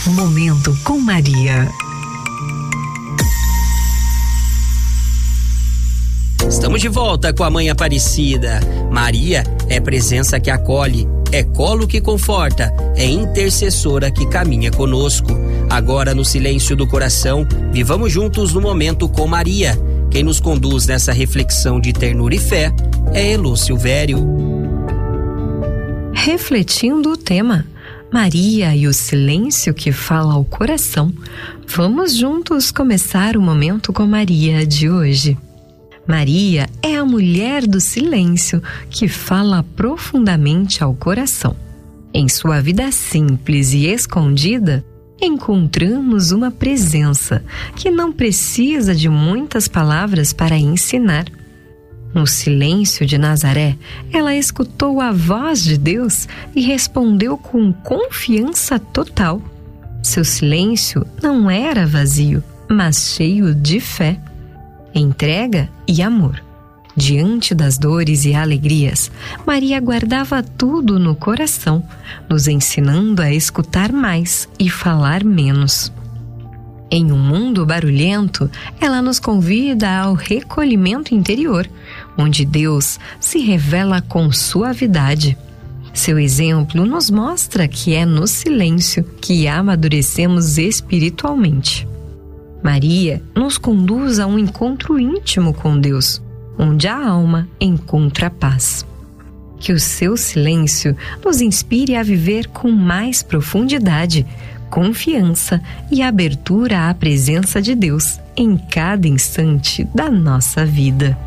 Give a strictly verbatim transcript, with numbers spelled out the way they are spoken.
Momento com Maria. Estamos de volta com a Mãe Aparecida. Maria é presença que acolhe, é colo que conforta, é intercessora que caminha conosco. Agora, no silêncio do coração, vivamos juntos no Momento com Maria. Quem nos conduz nessa reflexão de ternura e fé é Elô Silvério. Refletindo o tema Maria e o silêncio que fala ao coração, vamos juntos começar o Momento com Maria de hoje. Maria é a mulher do silêncio que fala profundamente ao coração. Em sua vida simples e escondida, encontramos uma presença que não precisa de muitas palavras para ensinar. No silêncio de Nazaré, ela escutou a voz de Deus e respondeu com confiança total. Seu silêncio não era vazio, mas cheio de fé, entrega e amor. Diante das dores e alegrias, Maria guardava tudo no coração, nos ensinando a escutar mais e falar menos. Em um mundo barulhento, ela nos convida ao recolhimento interior, onde Deus se revela com suavidade. Seu exemplo nos mostra que é no silêncio que amadurecemos espiritualmente. Maria nos conduz a um encontro íntimo com Deus, onde a alma encontra paz. Que o seu silêncio nos inspire a viver com mais profundidade, confiança e abertura à presença de Deus em cada instante da nossa vida.